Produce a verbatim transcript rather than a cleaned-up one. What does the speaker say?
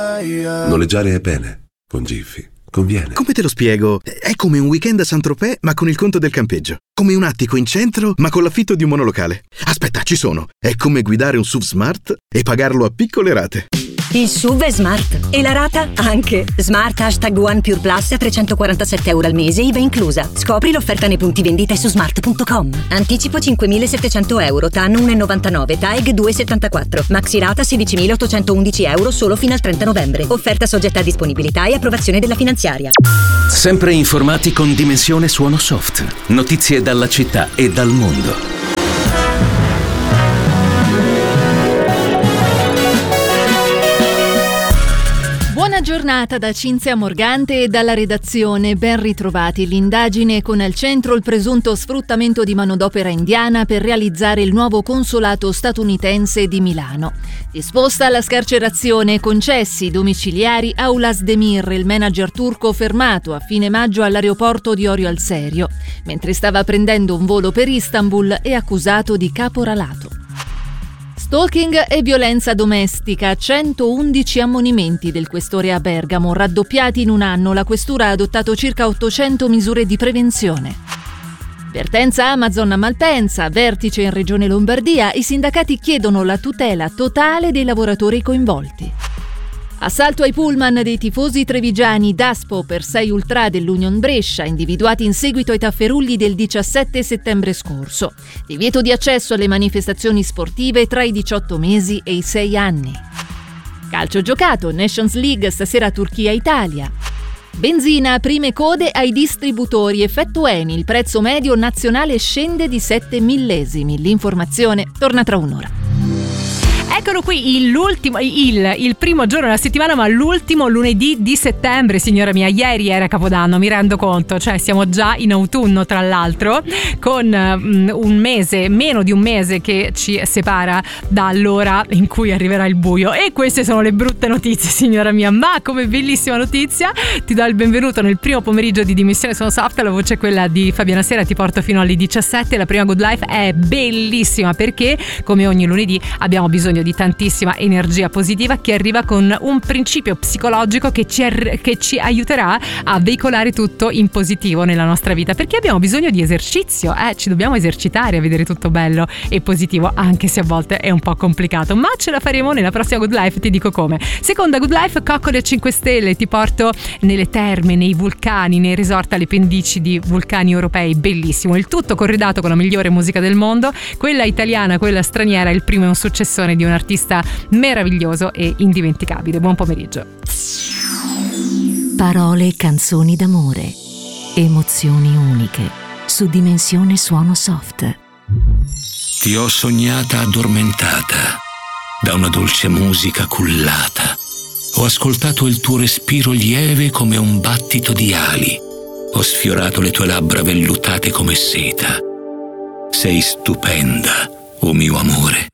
Noleggiare è bene, con Giffy conviene. Come te lo spiego? È come un weekend a Saint-Tropez ma con il conto del campeggio. Come un attico in centro ma con l'affitto di un monolocale. Aspetta, ci sono. È come guidare un S U V Smart e pagarlo a piccole rate. Il S U V è smart e la rata anche. Smart Hashtag One Pure Plus a trecentoquarantasette euro al mese, I V A inclusa. Scopri l'offerta nei punti vendita e su smart punto com. Anticipo cinquemilasettecento euro, T A N uno virgola novantanove, T A E G due virgola settantaquattro. Maxi rata sedicimilaottocentoundici euro solo fino al trenta novembre. Offerta soggetta a disponibilità e approvazione della finanziaria. Sempre informati con Dimensione Suono Soft. Notizie dalla città e dal mondo. Buona giornata da Cinzia Morgante e dalla redazione. Ben ritrovati. L'indagine con al centro il presunto sfruttamento di manodopera indiana per realizzare il nuovo consolato statunitense di Milano. Disposta alla scarcerazione, concessi domiciliari a Ulas Demir, il manager turco fermato a fine maggio all'aeroporto di Orio al Serio, mentre stava prendendo un volo per Istanbul e accusato di caporalato. Stalking e violenza domestica, centoundici ammonimenti del questore a Bergamo, raddoppiati in un anno. La questura ha adottato circa ottocento misure di prevenzione. Vertenza Amazon a Malpensa, vertice in Regione Lombardia, i sindacati chiedono la tutela totale dei lavoratori coinvolti. Assalto ai pullman dei tifosi trevigiani, Daspo per sei ultra dell'Union Brescia, individuati in seguito ai tafferugli del diciassette settembre scorso. Divieto di accesso alle manifestazioni sportive tra i diciotto mesi e i sei anni. Calcio giocato, Nations League, stasera Turchia-Italia. Benzina, prime code ai distributori, effetto Eni, il prezzo medio nazionale scende di sette millesimi. L'informazione torna tra un'ora. Eccolo qui, l'ultimo, il, il primo giorno della settimana, ma l'ultimo lunedì di settembre, signora mia. Ieri era Capodanno, mi rendo conto, cioè siamo già in autunno tra l'altro, con um, un mese, meno di un mese che ci separa dall'ora in cui arriverà il buio. E queste sono le brutte notizie, signora mia, ma come bellissima notizia ti do il benvenuto nel primo pomeriggio di Dimensione Sono Soft. La voce è quella di Fabiana Sera, ti porto fino alle diciassette. La prima Good Life è bellissima perché, come ogni lunedì, abbiamo bisogno di tantissima energia positiva che arriva con un principio psicologico che ci, ar- che ci aiuterà a veicolare tutto in positivo nella nostra vita, perché abbiamo bisogno di esercizio, eh? Ci dobbiamo esercitare a vedere tutto bello e positivo, anche se a volte è un po' complicato, ma ce la faremo nella prossima Good Life, ti dico come. Seconda Good Life, coccole a cinque stelle, ti porto nelle terme, nei vulcani, nei resort alle pendici di vulcani europei, bellissimo, il tutto corredato con la migliore musica del mondo, quella italiana, quella straniera. Il primo è un successone di un artista meraviglioso e indimenticabile. Buon pomeriggio. Parole e canzoni d'amore, emozioni uniche su Dimensione Suono Soft. Ti ho sognata addormentata da una dolce musica cullata. Ho ascoltato il tuo respiro lieve come un battito di ali. Ho sfiorato le tue labbra vellutate come seta. Sei stupenda, o mio amore.